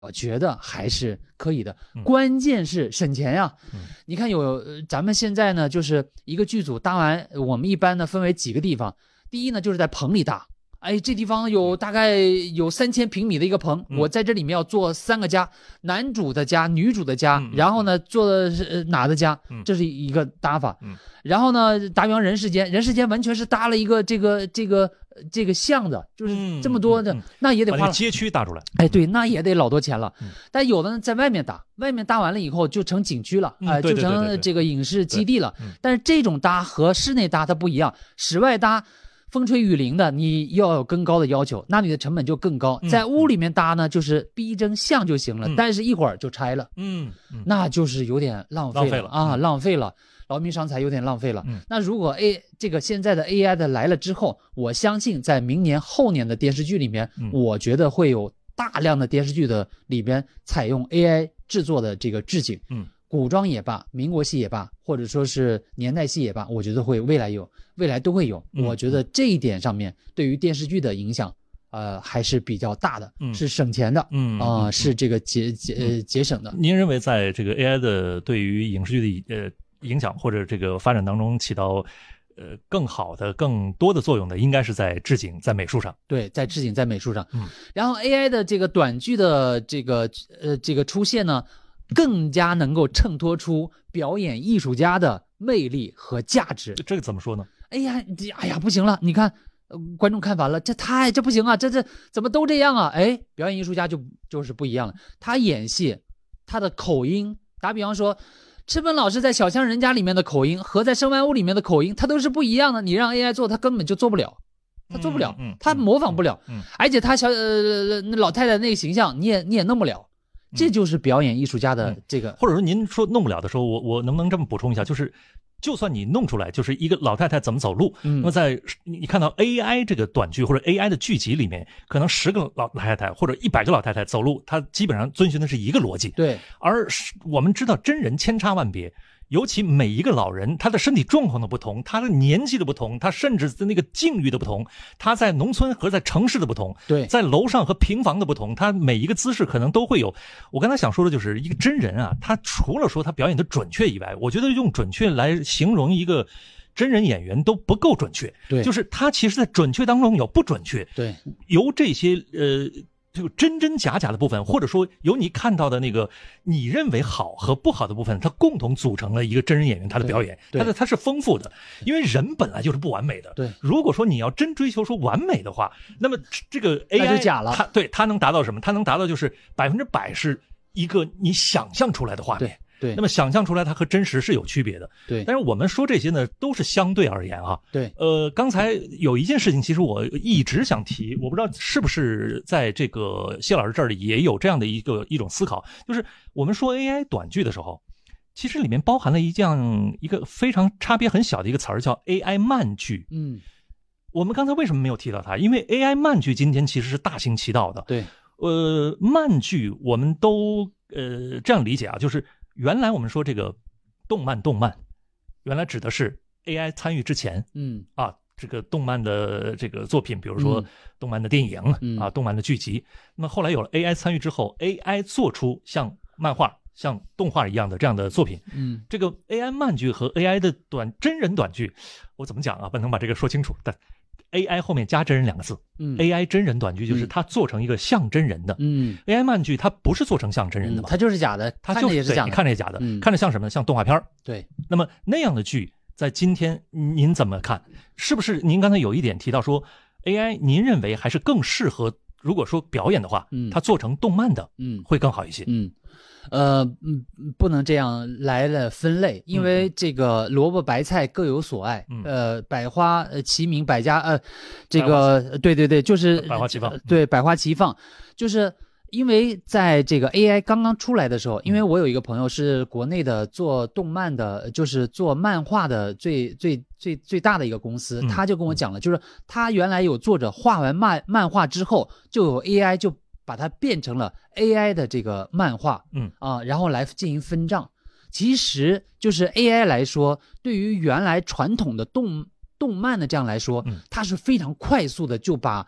我觉得还是可以的，关键是省钱呀。你看咱们现在呢，就是一个剧组搭完，我们一般呢分为几个地方。第一呢，就是在棚里搭，哎，这地方大概有3000平米的一个棚，我在这里面要做3个家，男主的家、女主的家，然后呢做的哪的家，这是一个搭法。然后呢，打比方人世间完全是搭了一个这个巷子，就是这么多的，那也得花了街区搭出来。 哎，对，那也得老多钱了。但有的呢在外面搭完了以后就成景区了，就成这个影视基地了。但是这种搭和室内搭它不一样，室外搭风吹雨淋的，你要有更高的要求，那你的成本就更高。在屋里面搭呢，就是逼真像就行了，但是一会儿就拆了，那就是有点浪费了啊，浪费了。劳民伤财，有点浪费了。那如果这个现在的 AI 的来了之后，我相信在明年后年的电视剧里面，我觉得会有大量的电视剧的里边采用 AI 制作的这个置景，古装也罢，民国戏也罢，或者说是年代戏也罢，我觉得未来都会有。我觉得这一点上面对于电视剧的影响，还是比较大的，是省钱的，是这个节省的。 您认为在这个 AI 的对于影视剧的影响或者这个发展当中起到更好的更多的作用的，应该是在置景在美术上。 对，在置景在美术上。然后 AI 的这个短剧的这个出现呢，更加能够衬托出表演艺术家的魅力和价值。 这个怎么说呢？ 哎呀不行了，你看观众看烦了，这不行啊，这怎么都这样啊？哎，表演艺术家就是不一样了，他演戏他的口音，打比方说赤本老师在小乡人家里面的口音和在生完屋里面的口音，它都是不一样的。你让 AI 做，它根本就做不了，它模仿不了，而且他老太太那个形象你也弄不了。这就是表演艺术家的这个， 或者说您说弄不了的时候，我能不能这么补充一下，就算你弄出来，就是一个老太太怎么走路，那么在你看到 AI 这个短剧或者 AI 的剧集里面，可能10个老太太或者100个老太太走路，它基本上遵循的是一个逻辑。 对， 而我们知道真人千差万别，尤其每一个老人，他的身体状况的不同，他的年纪的不同，他甚至那个境遇的不同，他在农村和在城市的不同， 对， 在楼上和平房的不同，他每一个姿势可能都会有。我刚才想说的就是一个真人啊，他除了说他表演的准确以外，我觉得用准确来形容一个真人演员都不够准确。 对， 就是他其实在准确当中有不准确。 对， 由这些就真真假假的部分，或者说由你看到的那个你认为好和不好的部分，它共同组成了一个真人演员他的表演，它是丰富的，因为人本来就是不完美的。 对， 如果说你要真追求说完美的话，那么这个 AI 那就假了。 它能达到什么？它能达到就是100%是一个你想象出来的画面。 对， 那么想象出来它和真实是有区别的。 对， 但是我们说这些呢，都是相对而言啊。 对， 刚才有一件事情，其实我一直想提，我不知道是不是在这个谢老师这里也有这样的一种思考，就是我们说 AI 短剧的时候，其实里面包含了一个非常差别很小的一个词儿，叫 AI 慢剧。我们刚才为什么没有提到它？因为 AI 慢剧今天其实是大行其道的。 对， 慢剧我们都这样理解啊，就是原来我们说这个动漫，原来指的是 AI 参与之前，这个动漫的这个作品，比如说动漫的电影动漫的剧集。那么后来有了 AI 参与之后 ，AI 做出像漫画、像动画一样的这样的作品。这个 AI 慢剧和 AI 的真人短剧，我怎么讲啊？不能把这个说清楚，但 AI 后面加真人2个字，AI 真人短剧就是它做成一个像真人的，AI 慢剧它不是做成像真人的嘛， 它就是假的， 它就也是假的， 你看着也假的，看着像什么？像动画片。 对， 那么那样的剧在今天您怎么看？是不是您刚才有一点提到说 AI 您认为还是更适合，如果说表演的话，它做成动漫的会更好一些？ 不能这样来了分类，因为这个萝卜白菜各有所爱，百花齐鸣，百家这个对，就是百花齐放， 对，百花齐放，就是因为在这个 AI 刚刚出来的时候，因为我有一个朋友是国内的做动漫的，就是做漫画的最大的一个公司，他就跟我讲了，就是他原来有作者画完漫画之后，就有 AI 就把它变成了 AI 的这个漫画，然后来进行分账。其实就是 AI 来说，对于原来传统的动漫的这样来说，它是非常快速的就把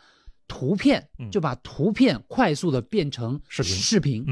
图片，就把图片快速的变成视频。